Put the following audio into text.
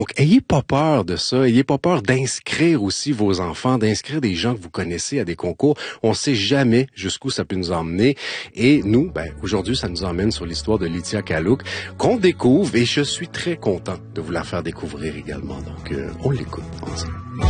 Donc, ayez pas peur de ça. Ayez pas peur d'inscrire aussi vos enfants, d'inscrire des gens que vous connaissez à des concours. On sait jamais jusqu'où ça peut nous emmener. Et nous, aujourd'hui, ça nous emmène sur l'histoire de Lythia Kalouk, qu'on découvre, et je suis très content de vous la faire découvrir également. Donc, on l'écoute ensemble.